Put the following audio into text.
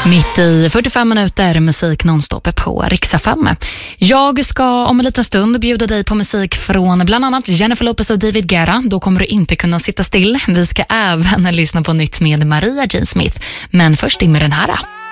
Mitt i 45 minuter musik nonstop på Rix FM. Jag ska om en liten stund bjuda dig på musik från bland annat Jennifer Lopez och David Guetta. Då kommer du inte kunna sitta still. Vi ska även lyssna på nytt med Maria Jane Smith. Men först in med den här.